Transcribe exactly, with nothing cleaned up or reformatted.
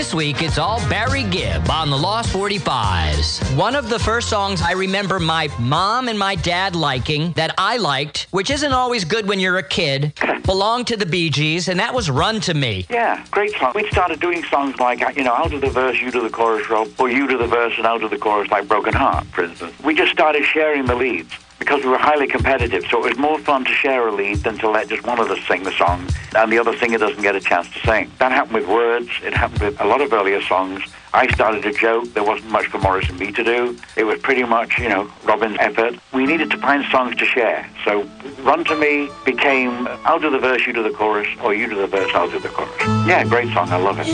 This week, it's all Barry Gibb on the Lost forty-fives. One of the first songs I remember my mom and my dad liking that I liked, which isn't always good when you're a kid, belonged to the Bee Gees, and that was Run to Me. Yeah, great song. We started doing songs like, you know, out of the verse, you do the chorus, Rob, or you do the verse and out of the chorus, like Broken Heart, for instance. We just started sharing the leads, because we were highly competitive, so it was more fun to share a lead than to let just one of us sing the song and the other singer doesn't get a chance to sing. That happened with Words. It happened with a lot of earlier songs. I started a joke. There wasn't much for Morris and me to do. It was pretty much, you know, Robin's effort. We needed to find songs to share. So Run to Me became, I'll do the verse, you do the chorus, or you do the verse, I'll do the chorus. Yeah, great song. I love it.